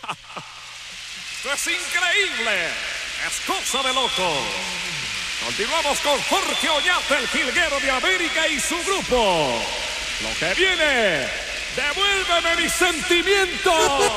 Esto es increíble. Es cosa de loco. Continuamos con Jorge Oñate, el jilguero de América y su grupo. Lo que viene, devuélveme mis sentimientos.